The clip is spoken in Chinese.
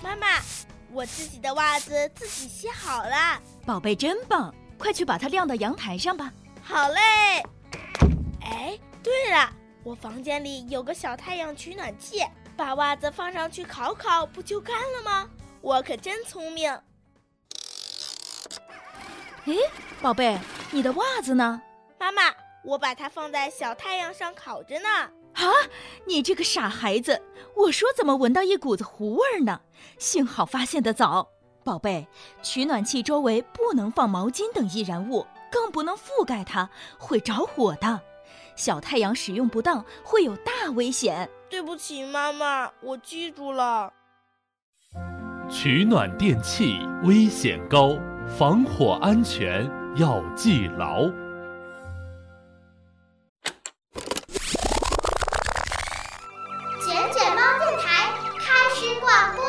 妈妈，我自己的袜子自己洗好了。 宝贝真棒，快去把它晾到阳台上吧。 好嘞。哎，对了，我房间里有个小太阳取暖器，把袜子放上去烤烤，不就干了吗？我可真聪明。 诶，宝贝，你的袜子呢？ 妈妈，我把它放在小太阳上烤着呢。 啊，你这个傻孩子，我说怎么闻到一股子糊味儿呢？幸好发现得早。宝贝，取暖器周围不能放毛巾等易燃物，更不能覆盖它，会着火的。小太阳使用不当会有大危险。 对不起，妈妈，我记住了。 取暖电器危险高，防火安全要记牢。 卷卷猫电台开始广播。